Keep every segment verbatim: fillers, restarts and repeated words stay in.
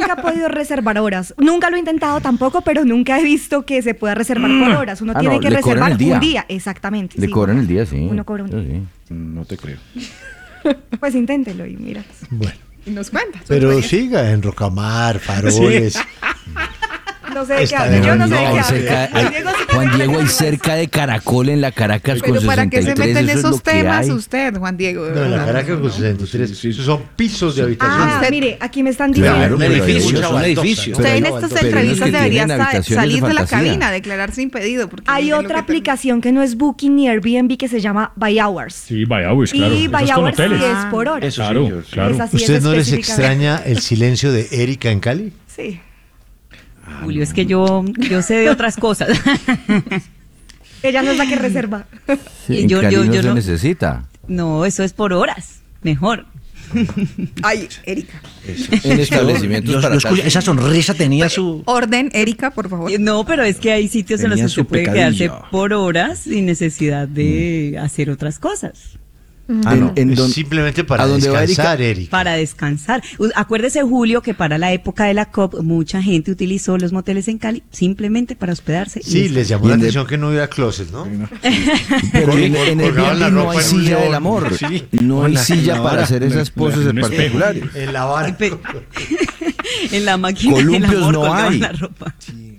nunca he podido reservar horas. Nunca lo he intentado tampoco, pero nunca he visto que se pueda reservar por horas. Uno Ah, tiene no, que le cobran reservar el día. un día, exactamente. Le sí. cobran el día, sí. Uno cobra un Yo día. sí. No te creo. Pues inténtelo y mira. Bueno, Y nos cuenta. su pero experiencia. siga en Rocamar, Faroles. No sé de qué Está habla. Yo no sé de No, qué cerca- habla. hay- Juan Diego sí que Juan me Diego, hay parece cerca de Caracol en la Caracas con Pero ¿para qué se sesenta y tres, meten eso es esos lo que temas hay. usted, Juan Diego? No, en la Caracas con sesenta y tres. Esos son pisos de habitación. Ah, Usted- mire, aquí me están diciendo. Claro, Un pero hay edificio, mucha es un baldosa, edificio. ¿no? Usted en Pero estas hay entrevistas unos que debería tienen sa- habitaciones salir de, de la fantasía. cabina, declararse impedido. Porque Hay miren lo otra que permite. aplicación que no es Booking ni Airbnb que se llama By Hours. Sí, by hours, claro. Y Eso By es con Hours sí hoteles. es por hora. Eso Claro, sí, yo- sí. claro. Esa sí es ¿Usted no les específicamente. extraña el silencio de Erika en Cali? Sí. Julio, es que yo, yo sé de otras cosas. Ella no es la que reserva. Sí, Y en yo- Cali yo- no yo se no- necesita. No, eso es por horas. Mejor. Ay, Erika. En establecimientos Yo- para yo escuché- tal- esa sonrisa tenía su... Orden, Erika, por favor. No, pero es que hay sitios en los Tenía que su usted puede pecadillo. quedarse por horas sin necesidad de hacer otras cosas. Ah, no. en Es don- simplemente para ¿a dónde va descansar, Erika? Erika. Para descansar. U- Acuérdese, Julio, que para la época de la COP mucha gente utilizó los moteles en Cali simplemente para hospedarse. y Sí, les descansar. llamó Y la en de- atención que no hubiera closet, ¿no? Pero en, en el Colgaban la Airbnb no ropa hay en un silla del león. amor. Sí. No hay Hola, silla la para vara. hacer esas poses Un espejo. particulares. En la barra. Pe- en la máquina del Columpios amor no colgaban hay. la ropa.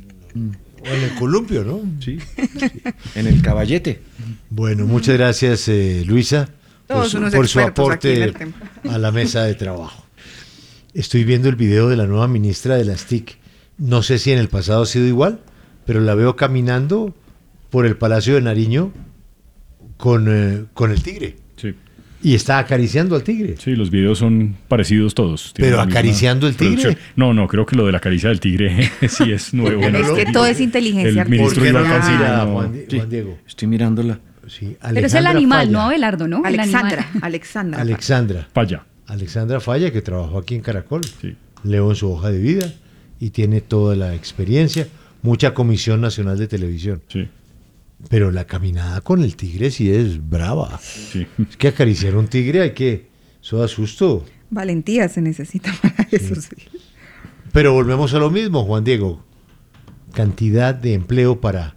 O en el columpio, ¿no? Sí. En el caballete. Bueno, muchas gracias, eh, Luisa, por Todos su, unos por su expertos aquí en aporte el tema. a la mesa de trabajo. Estoy viendo el video de la nueva ministra de las T I C. No sé si en el pasado ha sido igual, pero la veo caminando por el Palacio de Nariño con, eh, con el tigre. Sí. Y está acariciando al tigre. Sí, los videos son parecidos todos. Tienen ¿Pero la misma acariciando el tigre? producción. No, no, creo que lo de la caricia del tigre sí es nuevo. qué no Es lo- que todo es inteligencia El ¿Por ministro qué no Iván lo Cancino, mira no. Juan, Di- Sí. Juan Diego? Estoy mirándola. Sí, Pero es el Alejandra animal, Falla. no Abelardo, ¿no? El Alexandra, animal. Alexandra. Alexandra. Falla. Alexandra Falla, que trabajó aquí en Caracol. Sí. Leo en su hoja de vida y tiene toda la experiencia, mucha Comisión Nacional de Televisión. Sí, Pero la caminada con el tigre sí es brava. sí. Es que acariciar a un tigre hay que... Eso da susto. Valentía se necesita para eso. Sí. Pero volvemos a lo mismo, Juan Diego. Cantidad de empleo para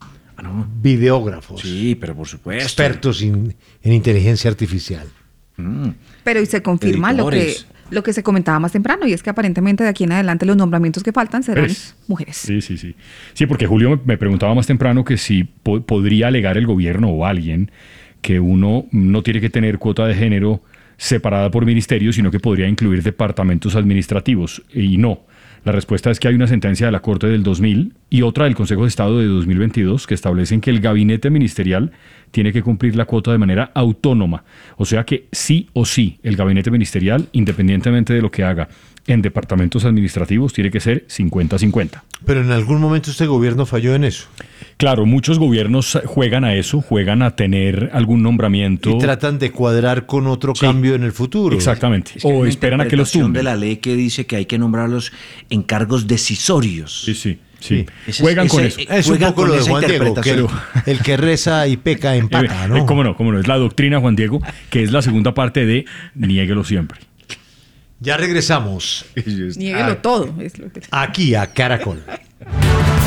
videógrafos, Sí, pero por supuesto. expertos in- en inteligencia artificial. Mm. Pero y se confirma lo que, Editores. lo que se comentaba más temprano, y es que aparentemente de aquí en adelante los nombramientos que faltan serán Mujeres. mujeres. Sí, sí, sí. Sí, porque Julio me, me preguntaba más temprano que si po- podría alegar el gobierno o alguien que uno no tiene que tener cuota de género separada por ministerio, sino que podría incluir departamentos administrativos. Y no. La respuesta es que hay una sentencia de la Corte del dos mil y otra del Consejo de Estado de dos mil veintidós que establecen que el gabinete ministerial tiene que cumplir la cuota de manera autónoma. O sea que sí o sí, el gabinete ministerial, independientemente de lo que haga en departamentos administrativos, tiene que ser cincuenta cincuenta. Pero en algún momento este gobierno falló en eso. Claro, muchos gobiernos juegan a eso, juegan a tener algún nombramiento. Y tratan de cuadrar con otro Sí. cambio en el futuro. Exactamente. Es que hay o una esperan a que los interpretación tumben. de la ley que dice que hay que nombrarlos en cargos decisorios. Sí, sí, sí. Ese- Juegan con ese- eso. Es un Juegan poco con lo de esa Juan Diego, que el, interpretación. el que reza y peca empata, Eh, ¿no? eh, ¿Cómo no? ¿Cómo no? Es la doctrina, Juan Diego, que es la segunda parte de niéguelo siempre. Ya regresamos Niéguelo todo. Es lo que... aquí a Caracol.